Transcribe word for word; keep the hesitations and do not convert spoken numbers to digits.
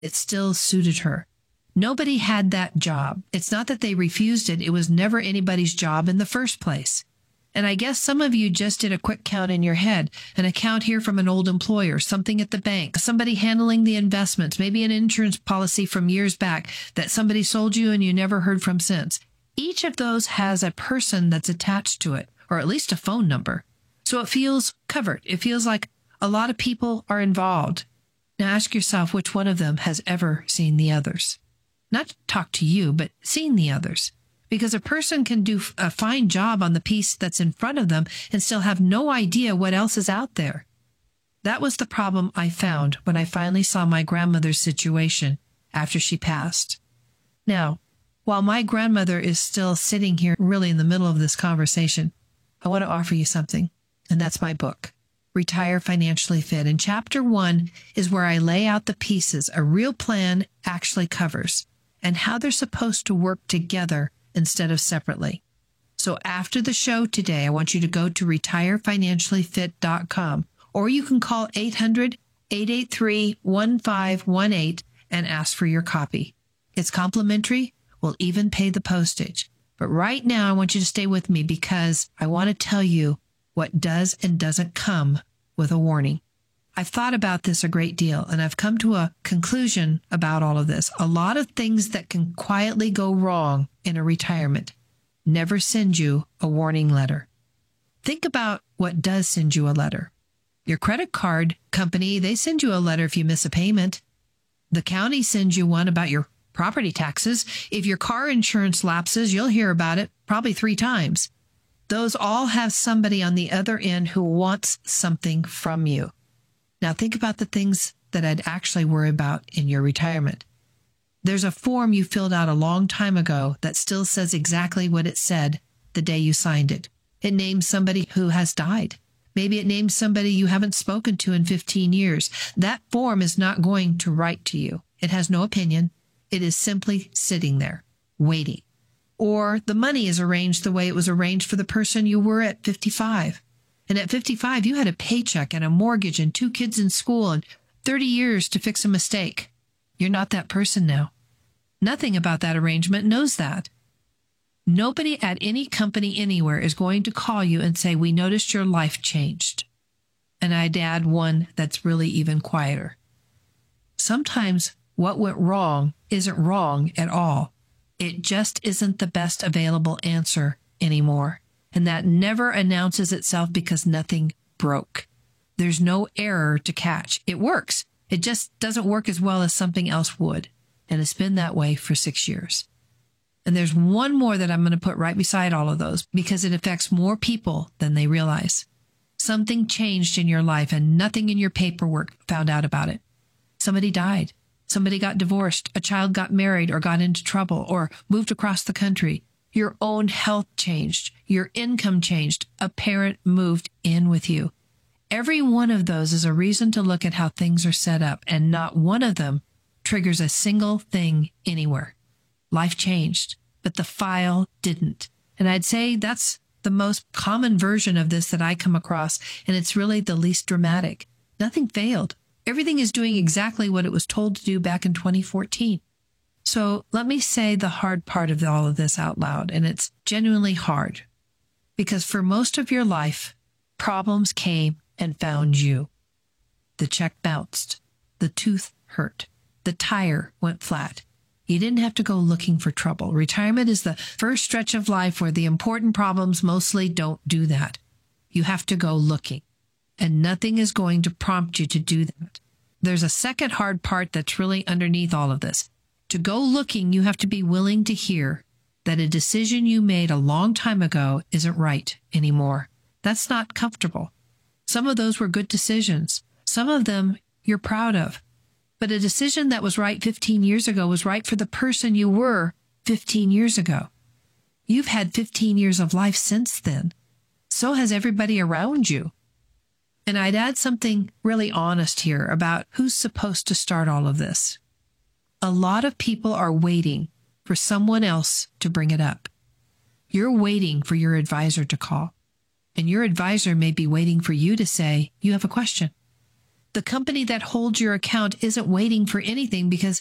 It still suited her. Nobody had that job. It's not that they refused it. It was never anybody's job in the first place. And I guess some of you just did a quick count in your head, an account here from an old employer, something at the bank, somebody handling the investments, maybe an insurance policy from years back that somebody sold you and you never heard from since. Each of those has a person that's attached to it, or at least a phone number. So it feels covered. It feels like a lot of people are involved. Now ask yourself which one of them has ever seen the others. Not talk to you, but seen the others. Because a person can do a fine job on the piece that's in front of them and still have no idea what else is out there. That was the problem I found when I finally saw my grandmother's situation after she passed. Now, while my grandmother is still sitting here really in the middle of this conversation, I want to offer you something, and that's my book, Retire Financially Fit. And chapter one is where I lay out the pieces a real plan actually covers and how they're supposed to work together instead of separately. So after the show today, I want you to go to retire financially fit dot com, or you can call eight hundred, eight eight three, one five one eight and ask for your copy. It's complimentary. We'll even pay the postage. But right now, I want you to stay with me because I want to tell you what does and doesn't come with a warning. I've thought about this a great deal, and I've come to a conclusion about all of this. A lot of things that can quietly go wrong in a retirement never send you a warning letter. Think about what does send you a letter. Your credit card company, they send you a letter if you miss a payment. The county sends you one about your property taxes. If your car insurance lapses, you'll hear about it probably three times. Those all have somebody on the other end who wants something from you. Now think about the things that I'd actually worry about in your retirement. There's a form you filled out a long time ago that still says exactly what it said the day you signed it. It names somebody who has died. Maybe it names somebody you haven't spoken to in fifteen years. That form is not going to write to you. It has no opinion. It is simply sitting there, waiting. Or the money is arranged the way it was arranged for the person you were at fifty-five. And at fifty-five, you had a paycheck and a mortgage and two kids in school and thirty years to fix a mistake. You're not that person now. Nothing about that arrangement knows that. Nobody at any company anywhere is going to call you and say, we noticed your life changed. And I'd add one that's really even quieter. Sometimes what went wrong isn't wrong at all. It just isn't the best available answer anymore. And that never announces itself because nothing broke. There's no error to catch. It works. It just doesn't work as well as something else would. And it's been that way for six years. And there's one more that I'm going to put right beside all of those because it affects more people than they realize. Something changed in your life and nothing in your paperwork found out about it. Somebody died. Somebody got divorced. A child got married or got into trouble or moved across the country. Your own health changed. Your income changed. A parent moved in with you. Every one of those is a reason to look at how things are set up, and not one of them triggers a single thing anywhere. Life changed, but the file didn't. And I'd say that's the most common version of this that I come across, and it's really the least dramatic. Nothing failed. Everything is doing exactly what it was told to do back in twenty fourteen. So let me say the hard part of all of this out loud, and it's genuinely hard. Because for most of your life, problems came and found you. The check bounced. The tooth hurt. The tire went flat. You didn't have to go looking for trouble. Retirement is the first stretch of life where the important problems mostly don't do that. You have to go looking. And nothing is going to prompt you to do that. There's a second hard part that's really underneath all of this. To go looking, you have to be willing to hear that a decision you made a long time ago isn't right anymore. That's not comfortable. Some of those were good decisions. Some of them you're proud of. But a decision that was right fifteen years ago was right for the person you were fifteen years ago. You've had fifteen years of life since then. So has everybody around you. And I'd add something really honest here about who's supposed to start all of this. A lot of people are waiting for someone else to bring it up. You're waiting for your advisor to call. And your advisor may be waiting for you to say, you have a question. The company that holds your account isn't waiting for anything because